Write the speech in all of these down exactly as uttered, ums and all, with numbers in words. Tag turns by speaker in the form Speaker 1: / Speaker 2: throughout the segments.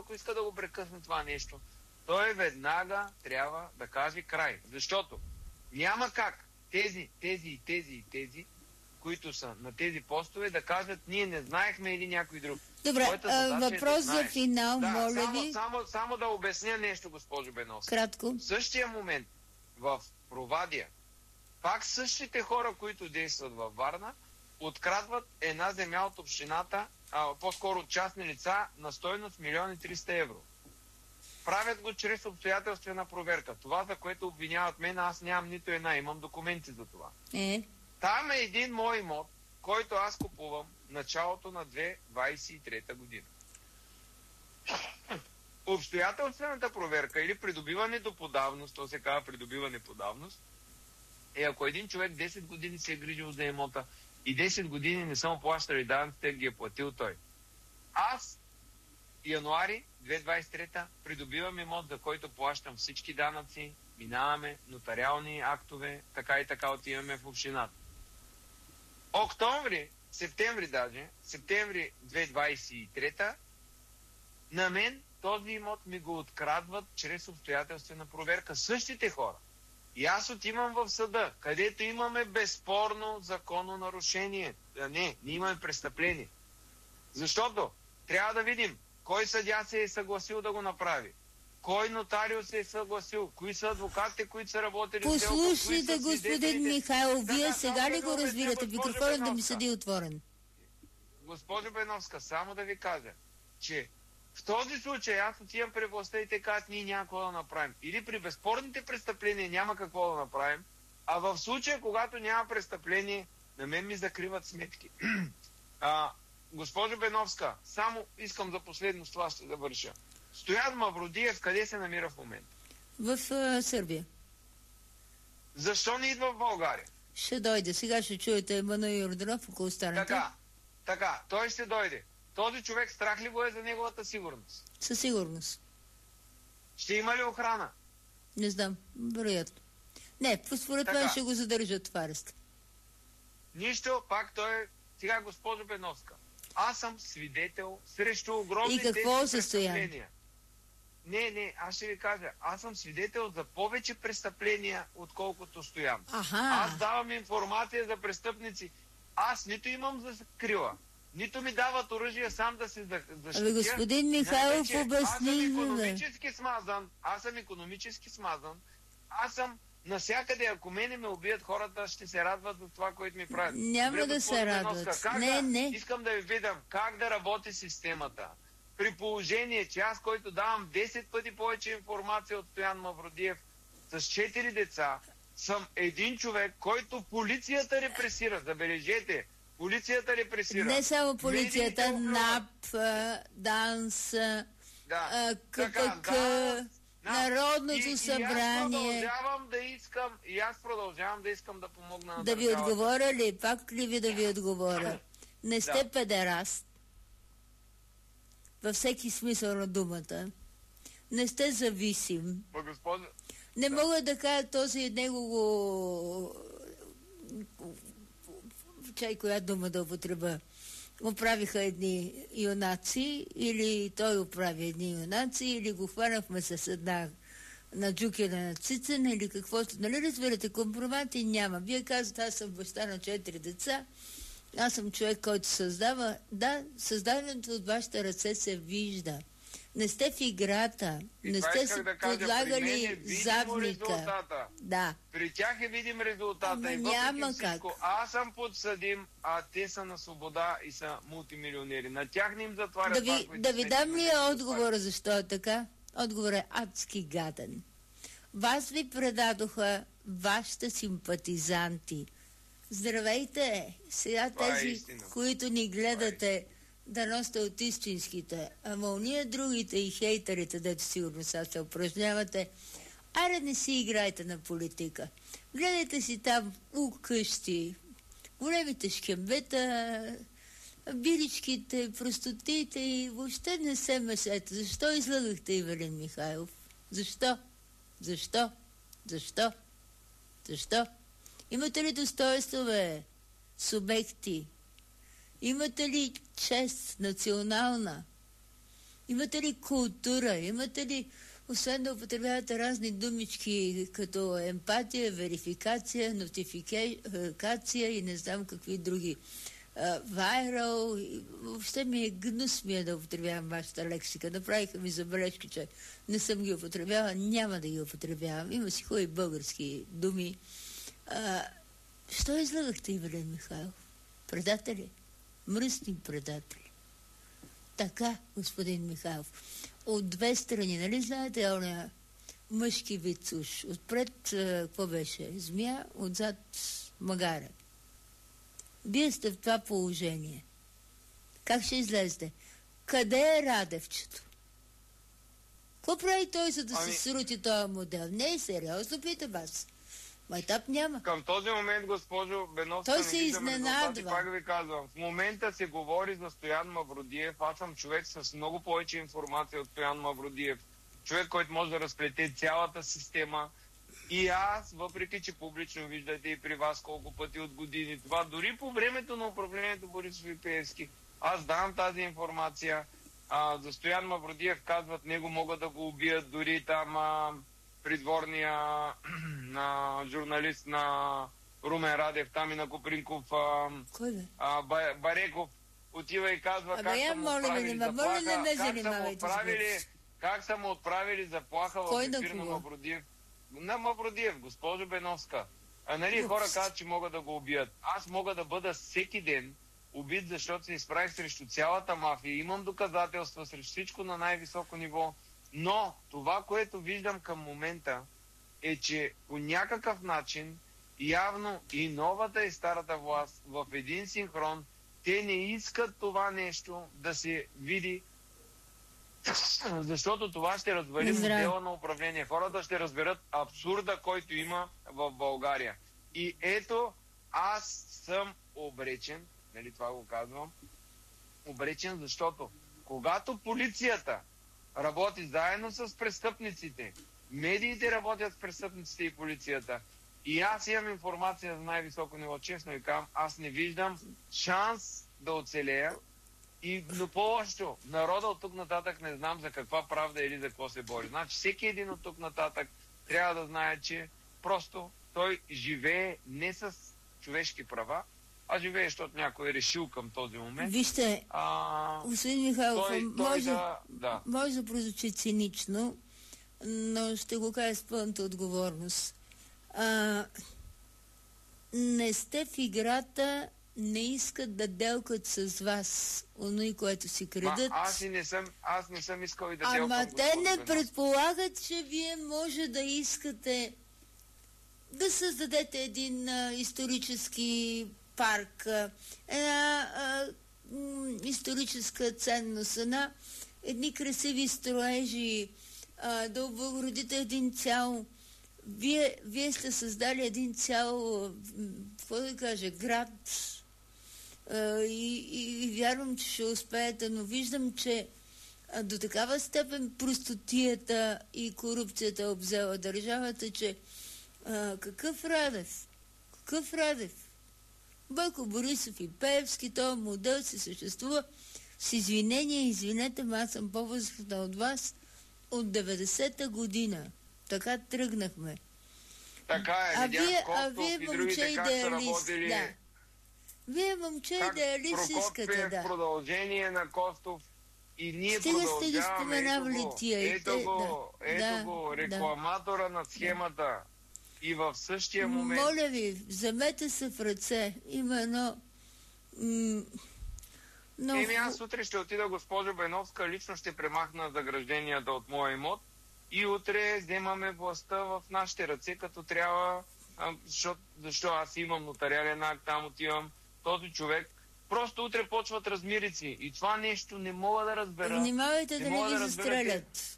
Speaker 1: ако иска да го прекъсне това нещо, той веднага трябва да каже край. Защото няма как тези, тези и тези и тези, които са на тези постове, да кажат, ние не знаехме или някой друг.
Speaker 2: Добре, а, въпрос е да за финал,
Speaker 1: да,
Speaker 2: моля
Speaker 1: само,
Speaker 2: ви.
Speaker 1: Само, само да обясня нещо, госпожо Беновска.
Speaker 2: Кратко.
Speaker 1: В същия момент в Провадия, пак същите хора, които действат във Варна, открадват една земя от общината, а, по-скоро частни лица, на стойност милион и триста евро. Правят го чрез обстоятелствена проверка. Това, за което обвиняват мен, аз нямам нито една, имам документи за това.
Speaker 2: Е.
Speaker 1: Там е един мой имот, който аз купувам началото на две хиляди двадесет и трета година. Обстоятелствената проверка или придобиването по давност, то се казва придобиване по давност, е ако един човек десет години се е грижил за имота и десет години не съм плащали данъците, ги е платил той. Аз януари две хиляди двадесет и трета придобивам имот, за който плащам всички данъци, минаваме нотариални актове, така и така отиваме в общината. Октомври, септември даже, септември две хиляди двадесет и трета, на мен този имот ми го открадват чрез обстоятелствена проверка. Същите хора. И аз отивам в съда, където имаме безспорно закононарушение. Не, ние имаме престъпление. Защото трябва да видим кой съдия се е съгласил да го направи. Кой нотариус се е съгласил? Кои са адвокатите, които са работили?
Speaker 2: Послушайте, господин Михайлов, вие да, сега ли го разбирате? Микрофонът да ми седи отворен.
Speaker 1: Госпожо Беновска, само да ви кажа, че в този случай аз отивам при властта и те казват, ние няма какво да направим. Или при безспорните престъпления няма какво да направим, а в случая, когато няма престъпление, на мен ми закриват сметки. а, госпожо Беновска, само искам за последно с това ще завърша. Стоян Мавродиев къде се намира в момента?
Speaker 2: В uh, Сърбия.
Speaker 1: Защо не идва в България?
Speaker 2: Ще дойде. Сега ще чуете Емануил Йорданов, ако останете.
Speaker 1: Така, така, той ще дойде. Този човек страх ли го е за неговата сигурност?
Speaker 2: Със сигурност.
Speaker 1: Ще има ли охрана?
Speaker 2: Не знам, вероятно. Не, според мен ще го задържат в арест.
Speaker 1: Нищо, пак той е... Сега, госпожо Беновска, аз съм свидетел срещу огромни
Speaker 2: и какво
Speaker 1: престъпления. Не, не, аз ще ви кажа, аз съм свидетел за повече престъпления, отколкото Стоян.
Speaker 2: Аха.
Speaker 1: Аз давам информация за престъпници. Аз нито имам за крила, нито ми дават оръжие сам да се защитя.
Speaker 2: Ами господин Михайлов обясни.
Speaker 1: Аз съм икономически смазан, аз съм икономически смазан, аз съм навсякъде, ако мене ме убият, хората ще се радват за това, което ми правят.
Speaker 2: Няма Добре, да се радват. Не,
Speaker 1: да,
Speaker 2: не.
Speaker 1: Искам да ви видам как да работи системата. При положение, че аз, който давам десет пъти повече информация от Стоян Мавродиев с четири деца, съм един човек, който полицията репресира. Забележете, полицията репресира.
Speaker 2: Не само полицията, НАП, ДАНС,
Speaker 1: да,
Speaker 2: КПК, Народното
Speaker 1: и,
Speaker 2: събрание.
Speaker 1: И аз продължавам да искам, и аз продължавам да искам да помогна на
Speaker 2: Да ви отговоря ли? Пак ли ви да ви отговоря? Не сте да. педераст. Във всеки смисъл на думата. Не сте зависим.
Speaker 1: Госпожа...
Speaker 2: Не
Speaker 1: да.
Speaker 2: мога да кажа този негово... Чай, коя дума да употреба? Оправиха едни юнаци, или той оправи едни юнаци, или го хванахме с една на Джукина на Цицина, или каквото. Нали разбирате, компромати няма. Вие казвате, аз съм баща на четири деца, аз съм човек, който създава. Да, създаването от вашите ръце се вижда. Не сте в играта,
Speaker 1: и
Speaker 2: не сте си
Speaker 1: да
Speaker 2: подлагали
Speaker 1: е
Speaker 2: задника. Да.
Speaker 1: При тях е видим резултата.
Speaker 2: Ама
Speaker 1: и
Speaker 2: няма
Speaker 1: всичко,
Speaker 2: как.
Speaker 1: Аз съм подсъдим, а те са на свобода и са мултимилионери. На тях не им затварят
Speaker 2: да ви, да ви дам ли отговора защо е така? Отговор е адски гаден. Вас ви предадоха вашите симпатизанти. Здравейте! Сега
Speaker 1: това
Speaker 2: тези,
Speaker 1: е
Speaker 2: които ни гледате, да носите от истинските. Ама уния другите и хейтерите, дето сигурно сега се упражнявате, аре не си играйте на политика. Гледайте си там у къщи, големите шкембета, биличките, простотите и въобще не се месете. Защо излагахте Ивелин Михайлов? Защо? Защо? Защо? Защо? Имате ли достоинство, бе? Субекти? Имате ли чест национална? Имате ли култура? Имате ли, освен да употребявате разни думички, като емпатия, верификация, нотификация и не знам какви други, вайрал, въобще ми е гнус ми е да употребявам вашата лексика. Направиха ми забележки, че не съм ги употребявала, няма да ги употребявам. Има си хубави български думи. А, що излагахте, Ивелин Михайлов? Предатели? Мръсни предатели. Така, господин Михайлов. От две страни, нали знаете, оня мъжки вид уж. Отпред, какво беше? Змия, отзад магара. Вие сте в това положение. Как ще излезете? Къде е Радевчето? Какво прави той, за да ами... се срути този модел? Не е сериозно, питам аз. Майтап няма.
Speaker 1: Към този момент, госпожо Беновска,
Speaker 2: той се изненадва.
Speaker 1: Пак ви казвам, в момента се говори за Стоян Мавродиев. Аз съм човек с много повече информация от Стоян Мавродиев. Човек, който може да разплете цялата система. И аз, въпреки че публично виждате и при вас колко пъти от години това, дори по времето на управлението Борисов и Пеевски, аз давам тази информация. А, за Стоян Мавродиев казват, него могат да го убият, дори там а, придворния на журналист на Румен Радев, там и на Копринков, а,
Speaker 2: Кой бе?
Speaker 1: А, Бареков, отива и казва
Speaker 2: а,
Speaker 1: как
Speaker 2: бе,
Speaker 1: са му
Speaker 2: моля,
Speaker 1: отправили
Speaker 2: не,
Speaker 1: заплаха,
Speaker 2: моля, не ме
Speaker 1: как са му отправили, как са му отправили заплаха в ефир на Мавродиев. На Мавродиев, госпожо Беновска. А нали хора казват, че могат да го убият. Аз мога да бъда всеки ден убит, защото се изправих срещу цялата мафия. Имам доказателства срещу всичко на най-високо ниво. Но това, което виждам към момента, е, че по някакъв начин явно и новата и старата власт в един синхрон, те не искат това нещо да се види, защото това ще развали модела на управление. Хората ще разберат абсурда, който има в България. И ето, аз съм обречен, нали това го казвам, обречен, защото когато полицията работи заедно с престъпниците, медиите работят с престъпниците и полицията, и аз имам информация за най-високо ниво, честно и казвам, аз не виждам шанс да оцелея. И но по-лошо, народа от тук нататък не знам за каква правда или за какво се бори. Значи всеки един от тук нататък трябва да знае, че просто той живее не с човешки права, а живее, защото някой е решил към този момент.
Speaker 2: Вижте,
Speaker 1: а,
Speaker 2: господин Михайлов,
Speaker 1: той, той
Speaker 2: може,
Speaker 1: да, да.
Speaker 2: може да прозвучи цинично, но ще го кажа с пълната отговорност. А, не сте в играта, не искат да делкат с вас оно, което си крадат.
Speaker 1: Ма, аз, и не съм, аз не съм искал и да делкам.
Speaker 2: Ама те не предполагат, че вие може да искате да създадете един а, исторически парк, а, една а, м, историческа ценност, една, едни красиви строежи, а, да облагородите един цял. Вие, вие сте създали един цял, какво да кажа, град. И, и, и вярвам, че ще успеете, но виждам, че а, до такава степен простотията и корупцията обзела държавата, че а, какъв Радев? Какъв Радев? Бойко Борисов и Пеевски, този модел си съществува с извинение, извинете, ма аз съм по-възрастна от вас, от деветдесета година. Така тръгнахме.
Speaker 1: Така е,
Speaker 2: а
Speaker 1: видях
Speaker 2: вие,
Speaker 1: Костов
Speaker 2: а вие
Speaker 1: и другите как са работили.
Speaker 2: Да. Вие момче идеалист искате, да.
Speaker 1: В продължение на Костов и ние
Speaker 2: Стига
Speaker 1: продължаваме.
Speaker 2: Сте ги споменавали
Speaker 1: ето го,
Speaker 2: тия.
Speaker 1: ето
Speaker 2: те,
Speaker 1: го,
Speaker 2: да,
Speaker 1: ето
Speaker 2: да,
Speaker 1: го, рекламатора
Speaker 2: да,
Speaker 1: на схемата. Да. И в същия момент...
Speaker 2: Моля ви, вземете се в ръце. Има едно... М- но...
Speaker 1: Еми аз утре ще отида, госпожо Беновска, лично ще премахна загражденията от моя имот и утре вземаме властта в нашите ръце, като трябва, защо, защо аз имам нотариален акт, там отивам, този човек. Просто утре почват размирици и това нещо не мога да разбера.
Speaker 2: Внимавайте
Speaker 1: не
Speaker 2: да не ви
Speaker 1: да
Speaker 2: застрелят.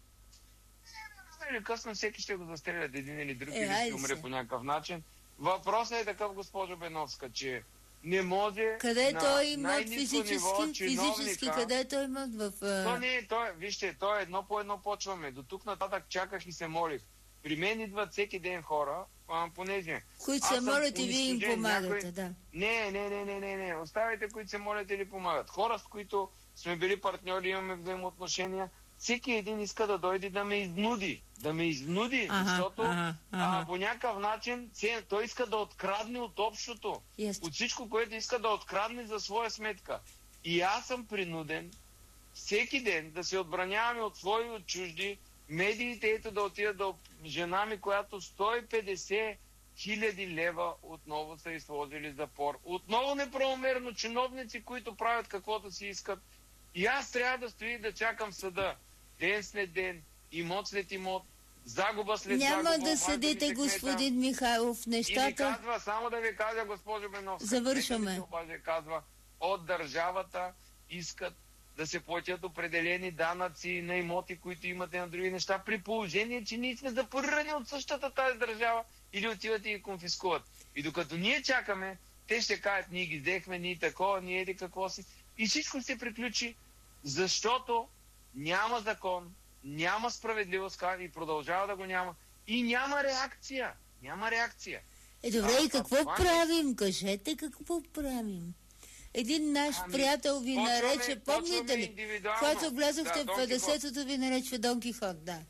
Speaker 1: Или късно всеки ще го застрелят, един или друг,
Speaker 2: е,
Speaker 1: или ще умре
Speaker 2: се.
Speaker 1: по някакъв начин. Въпросът е такъв, госпожо Беновска, че не може
Speaker 2: къде
Speaker 1: на
Speaker 2: той имат
Speaker 1: най-ниско ниво
Speaker 2: физически, къде той имат в...
Speaker 1: То не е, то е, вижте, то е едно по едно почваме. До тук нататък чаках и се молих. При мен идват всеки ден хора, а, понеже...
Speaker 2: които се молят и вие им помагате,
Speaker 1: някой...
Speaker 2: да.
Speaker 1: Не, не, не, не, не, не. Оставайте, които се молят или помагат. Хора, с които сме били партньори, имаме взаимоотношения, всеки един иска да дойде да ме изнуди. Да ме изнуди,
Speaker 2: Ага,
Speaker 1: защото
Speaker 2: ага, ага.
Speaker 1: А, по някакъв начин се- той иска да открадне от общото.
Speaker 2: Ясно.
Speaker 1: От всичко, което иска да открадне за своя сметка. И аз съм принуден всеки ден да се отбраняваме от свои и от чужди, медиите ето да отидат до жена ми, която сто и петдесет хиляди лева отново са изложили запор. Отново неправомерно чиновници, които правят каквото си искат. И аз трябва да стои да чакам съда. Ден след ден, имот след имот, загуба след
Speaker 2: Няма
Speaker 1: загуба.
Speaker 2: да
Speaker 1: обаждам
Speaker 2: съдите,
Speaker 1: се кмета.
Speaker 2: господин Михайлов.
Speaker 1: И ми
Speaker 2: Нещата...
Speaker 1: казва, само да ви кажа, госпожо Беновска,
Speaker 2: Завършваме.
Speaker 1: кметът ми се обажда, казва, от държавата искат да се платят определени данъци на имоти, които имате на други неща, при положение, че ние сме запорирани от същата тази държава или отиват и ги конфискуват. И докато ние чакаме, те ще кажат, ние ги взехме, ние такова, ние еди какво си. И всичко се приключи, защото няма закон, няма справедливост и продължава да го няма. И няма реакция. Няма реакция.
Speaker 2: Е, добре,
Speaker 1: А,
Speaker 2: и какво
Speaker 1: а това не-
Speaker 2: правим? Кажете какво правим. Един наш
Speaker 1: Ами,
Speaker 2: приятел ви
Speaker 1: почваме-
Speaker 2: нарече, помните
Speaker 1: почваме
Speaker 2: ли?
Speaker 1: индивидуално.
Speaker 2: Когато влязохте
Speaker 1: Да,
Speaker 2: в
Speaker 1: Дон
Speaker 2: петдесетото, ви нарече Дон Кихот, да.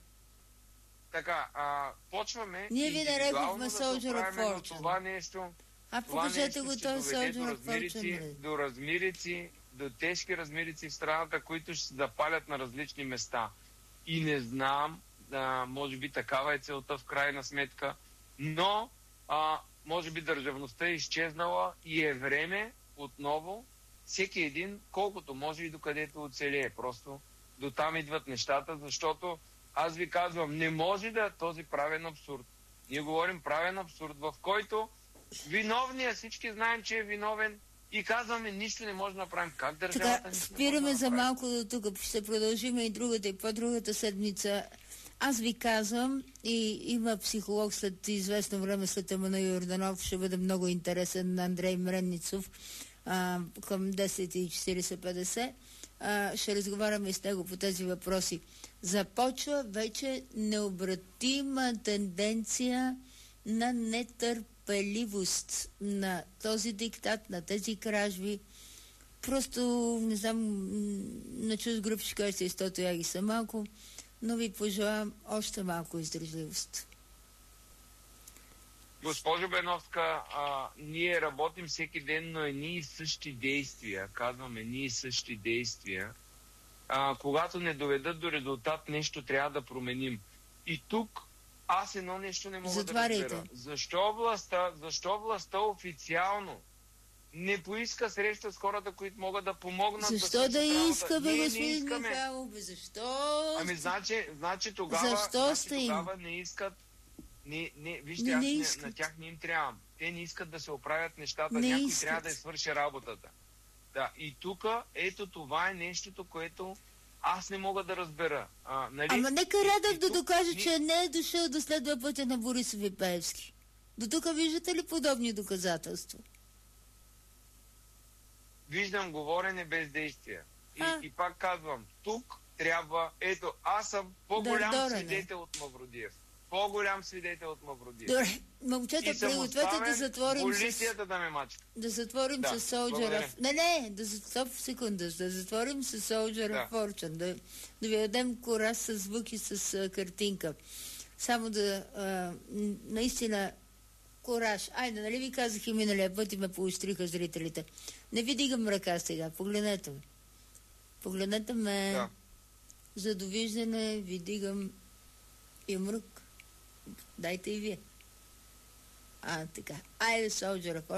Speaker 1: Така, а, почваме
Speaker 2: Ние ви
Speaker 1: индивидуално
Speaker 2: нарекохме
Speaker 1: да се
Speaker 2: Soldier of
Speaker 1: оправяме на
Speaker 2: Fortune.
Speaker 1: това нещо.
Speaker 2: А
Speaker 1: Това
Speaker 2: покажете
Speaker 1: нещо
Speaker 2: го
Speaker 1: ще
Speaker 2: този
Speaker 1: доведе
Speaker 2: Soldier
Speaker 1: до
Speaker 2: of
Speaker 1: размирици,
Speaker 2: Fortune.
Speaker 1: до размирици, до тежки размирици в страната, които ще се запалят на различни места. И не знам, а, може би такава е целта в крайна сметка, но а, може би държавността е изчезнала и е време отново всеки един, колкото може и докъдето оцелее. Просто до там идват нещата, защото аз ви казвам, не може да е този правен абсурд. Ние говорим правен абсурд, в който виновният, всички знаем, че е виновен и казваме, нищо не може да направим. Как държавата
Speaker 2: Така,
Speaker 1: нищо не
Speaker 2: спираме
Speaker 1: може да
Speaker 2: за
Speaker 1: направи?
Speaker 2: малко до тук. Ще продължим и другата и по-другата седмица. Аз ви казвам, и има психолог след известно време, след Емануил Йорданов, ще бъде много интересен на Андрей Мренницов а, към десет и четирийсет петдесет. А, ще разговаряме с него по тези въпроси. Започва вече необратима тенденция на нетърпеливост на този диктат, на тези кражби. Просто, не знам, м, на чуз групи ще кажете, защото я ги са малко, но ви пожелавам още малко издържливост.
Speaker 1: Госпожо Беновска, а, ние работим всеки ден, но едни и същи действия, казваме едни и същи действия. А, когато не доведат до резултат, нещо трябва да променим. И тук аз едно нещо не мога
Speaker 2: Затваряйте.
Speaker 1: да разбера. Защо властта, защо властта официално не поиска среща с хората, които могат да помогнат
Speaker 2: Защо
Speaker 1: свършат
Speaker 2: да
Speaker 1: работа?
Speaker 2: иска, бе,
Speaker 1: Ние не
Speaker 2: господин
Speaker 1: искаме.
Speaker 2: Михайлов? Бе, защо?
Speaker 1: Ами, значи, значи тогава,
Speaker 2: Защо
Speaker 1: значи,
Speaker 2: сте им?
Speaker 1: тогава не искат. Не, не, вижте,
Speaker 2: Не,
Speaker 1: аз
Speaker 2: не
Speaker 1: не,
Speaker 2: искат.
Speaker 1: на тях не им трябва. Те не искат да се оправят нещата.
Speaker 2: Не
Speaker 1: Някой
Speaker 2: искат.
Speaker 1: трябва да я свърши работата. Да, и тук, ето това е нещото, което аз не мога да разбера. А, нали?
Speaker 2: Ама нека
Speaker 1: И-
Speaker 2: Радев
Speaker 1: и
Speaker 2: да
Speaker 1: тук
Speaker 2: докаже,
Speaker 1: ни-
Speaker 2: че не е дошъл да следва пътя на Борисов и Пеевски. До тук виждате ли подобни доказателства?
Speaker 1: Виждам говорене без действия. И,
Speaker 2: А.
Speaker 1: и пак казвам, тук трябва, ето, аз съм по-голям
Speaker 2: Дърдорене.
Speaker 1: свидетел от Мавродиев. По-голям свидетел от Мавродиев.
Speaker 2: Добре, момчета,
Speaker 1: И съм
Speaker 2: пригответе да
Speaker 1: оставен
Speaker 2: затворим с...
Speaker 1: полицията да ме мачка.
Speaker 2: Да затворим
Speaker 1: Да,
Speaker 2: с Soldier
Speaker 1: благодаря.
Speaker 2: of... Не, не, да за... Стоп секунда, да затворим с Soldier
Speaker 1: Да.
Speaker 2: of Fortune, да, да ви дадем кора с звук и с а, картинка. Само да, а, н- наистина, кораж. Айде, нали ви казах и миналия път и ме поощриха зрителите. Не ви дигам ръка сега, погледнете ме. Погледнете ме.
Speaker 1: Да.
Speaker 2: За довиждане ви дигам юмрук. Дайте и вие. А, така. Айде, Soldier of